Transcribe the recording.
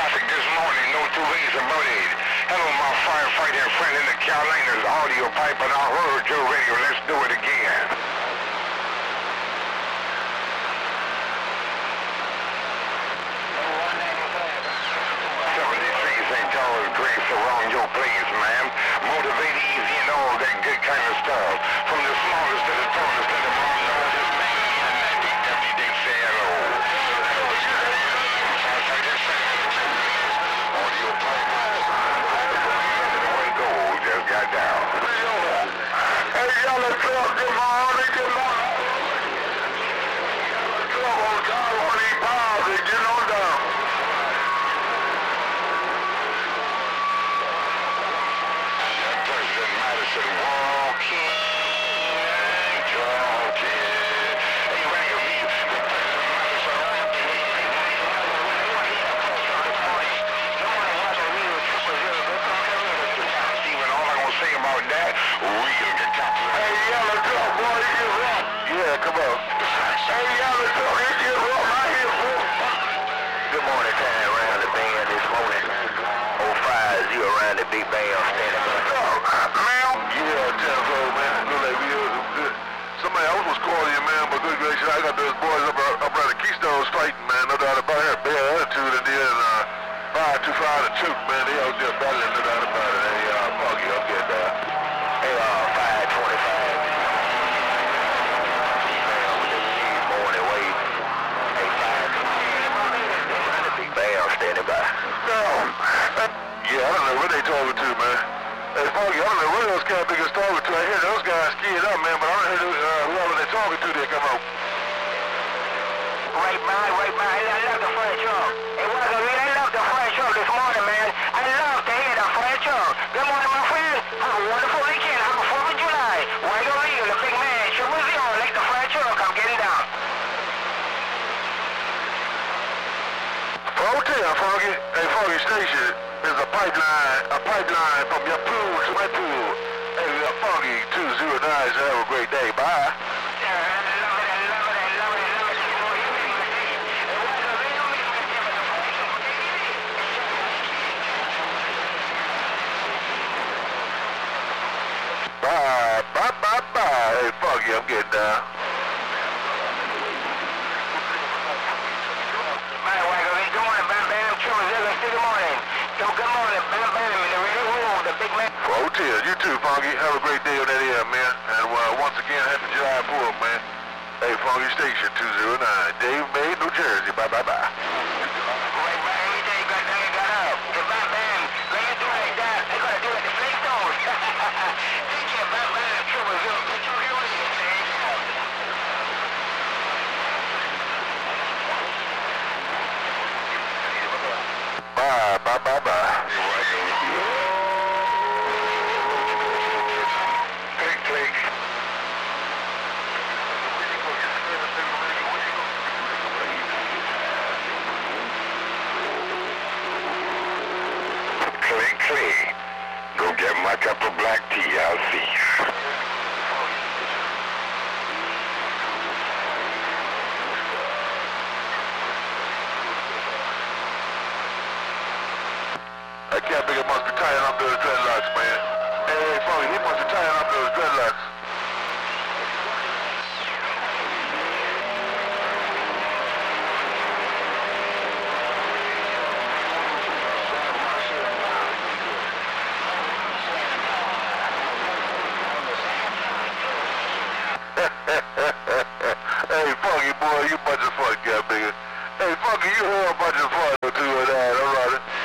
traffic this morning, no 2 ways about it. Hello, my firefighting friend in the Carolinas, audio pipe, and I heard your radio. Let's do it again. 73 St. Charles Grace around your place, man. Motivate easy and all that good kind of stuff. From the smallest to the tallest to the most largest man. They say hello. Audio pipe. The one gold just got down. Hey, y'all, let's talk. Good morning. Good morning. Come on, God, on these piles and get on down. Madison walking, talking. Hey, Ragga B, the person Madison Steven, all I'm gonna say about that, real guitar. Hey, yellow dog, boy, you get rough. Yeah, come on. Hey, yellow dog, you get rough. I hear for. Good morning, time around the band this morning. 050 around the big band standing by. Yeah, 10-4, man. Look like we good. Somebody else was calling you, man, but good gracious, I got those boys up around the Keystones fighting, man. No doubt about it. Bad attitude, and then 525 to Choke, man. They out there battling, no doubt about it. Hey, Foggy, up there, dog. Hey, 525. Morning wave. Hey, 525. Around the big band standing by. Yeah, I don't know what they talking to, man. Hey, Foggy, I don't know what those cat niggas talking to. I hear those guys skiing up, man, but I don't hear whoever they're talking to, they come out. Right by. Hey, I love the French truck. Hey, I love the French truck this morning, man. I love to hear the French truck. Good morning, my friend. Have a wonderful weekend. Have a 4th of July. Right over here, the big man. Sure was on like the French truck. I'm getting down. Hotel, Foggy. Hey, Foggy Station. There's a pipeline from your pool to my pool. Hey, Foggy 209, so have a great day. Bye. Bye. Hey, Foggy, I'm getting down. Good morning, Bam Bam, in the radio room, the big man. Hotel, you too, Foggy. Have a great day on that air, man. And once again, happy July 4th, man. Hey, Foggy Station 209, Dave May, New Jersey. Bye. Right, every day you got down and got up. Hey, Bam Bam, when you do like that, they gotta do like the Flintstones. Take care, Bam Bam, trouble zone. Put your heel in your face. Bye. Click. Click. Go get my cup of black tea, I'll see you. That cat nigga must be tying up those dreadlocks, man. Hey, Foggy, he must be tying up those dreadlocks. Hey, Foggy, boy, you bunch of fun, cat nigga. Hey, Foggy, you whole bunch of fun, too, with that, all right?